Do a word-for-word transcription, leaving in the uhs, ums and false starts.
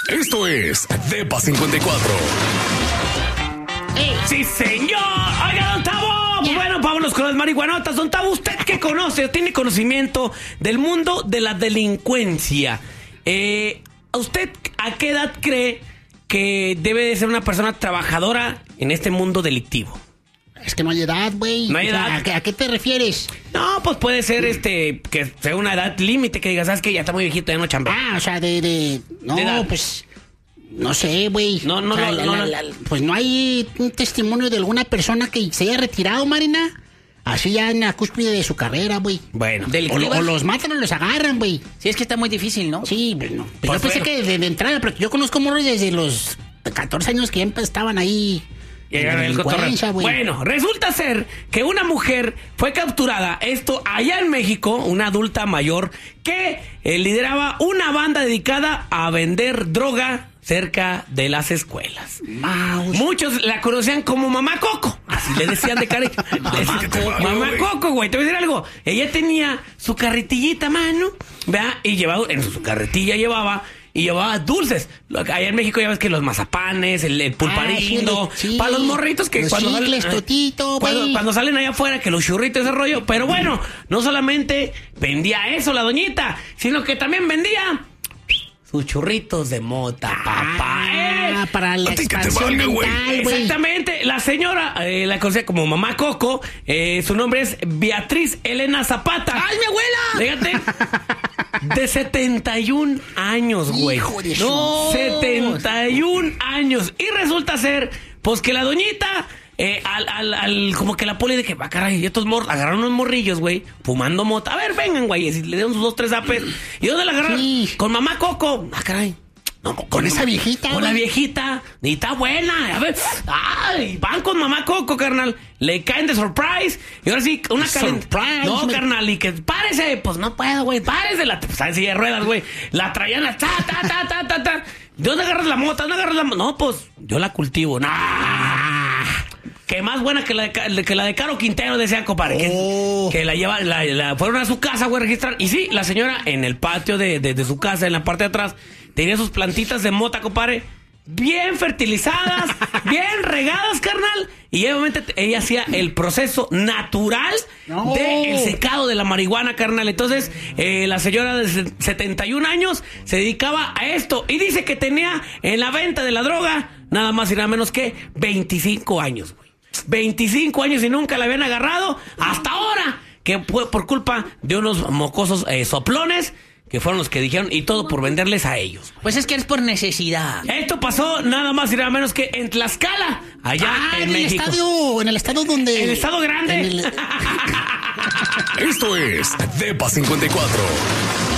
Esto es Depa cincuenta y cuatro. ¡Ey! ¡Sí, señor! ¡Oiga, don Tavo! Ya. Bueno, vámonos con las marihuanotas. Don Tavo, ¿usted qué conoce o tiene conocimiento del mundo de la delincuencia? Eh, ¿Usted a qué edad cree que debe de ser una persona trabajadora en este mundo delictivo? Es que no hay edad, güey. No hay O sea, edad. ¿a qué, a qué te refieres? No, pues puede ser este que sea una edad límite, que digas, ¿sabes qué? Ya está muy viejito, ya no chambea. Ah, o sea, de... de no, ¿De edad? pues... No sé, güey. No, no, O sea, no, la- no, la- no. la- pues no hay un testimonio de alguna persona que se haya retirado, Marina. Así ya en la cúspide de su carrera, güey. Bueno, O, lo- ¿Delictivas? o los matan o los agarran, güey. Sí, es que está muy difícil, ¿no? Sí, bueno. Pero Pues yo pensé bueno. que de, de entrada, porque yo conozco morros desde los catorce años que ya estaban ahí. en la Llegaron el delincuencia, cotorreo. güey. Bueno, resulta ser que una mujer fue capturada, esto allá en México, una adulta mayor, que eh, lideraba una banda dedicada a vender droga cerca de las escuelas. Mouse. Muchos la conocían como Mamá Coco. Así le decían de cariño. Mamá Coco, Mamá güey. Coco, güey. Te voy a decir algo. Ella tenía su carretillita a mano, ¿verdad? Y llevaba, en su carretilla llevaba... Y llevaba dulces. Lo- Allá en México ya ves que los mazapanes, el, el pulparindo, Ah, sí, sí. para los morritos que Los cuando chicles, salen, totito, cuando, güey. cuando salen allá afuera, que los churritos, ese rollo. Pero bueno, no solamente vendía eso la doñita, sino que también vendía sus churritos de mota, papá. Ah, ¿eh? para la A ti que te expansión valga, güey. mental, güey. Exactamente, la señora, eh, la conocía como Mamá Coco, eh, su nombre es Beatriz Elena Zapata. ¡Ay, mi abuela! Fíjate, de setenta y un años, güey. Hijo de su- No, setenta y un años. Y resulta ser, pues que la doñita, eh, al, al, al- como que la poli de que, va, caray, y estos morros, agarraron unos morrillos, güey, fumando mota. A ver, vengan, güey, y le dieron sus dos, tres apes. ¿Y dónde la agarraron? Sí. Con Mamá Coco. Ah, caray. No, Con esa viejita, Con la güey. viejita. Y está buena. A ver. Ay, van con Mamá Coco, carnal. Le caen de surprise. Y ahora sí, una calen- Surprise, No, me- carnal. Y que párese. Pues no puedo, güey. Párese. La pues, en silla de ruedas, güey. La traían a ta, ta, ta, ta, ta, ta. ¿De dónde agarras la mota? ¿Dónde agarras la mota? No, pues yo la cultivo. Nah. Que más buena que la de, Ca- que la de Caro Quintero, decía, compadre. Que, Oh. que la lleva, la, la- fueron a su casa, güey, a registrar. Y sí, la señora en el patio de, de- de su casa, en la parte de atrás, tenía sus plantitas de mota, compadre, bien fertilizadas, bien regadas, carnal. Y obviamente ella hacía el proceso natural No. del secado de la marihuana, carnal. Entonces, eh, la señora de se- setenta y un años se dedicaba a esto. Y dice que tenía en la venta de la droga nada más y nada menos que veinticinco años, güey. veinticinco años y nunca la habían agarrado hasta ahora, que fue por culpa de unos mocosos eh, soplones, que fueron los que dijeron, y todo por venderles a ellos. Pues es que es por necesidad. Esto pasó nada más y nada menos que en Tlaxcala, allá Ah, en en el México. estadio, en el estado donde... El estado grande. en el- Esto es Depa cincuenta y cuatro.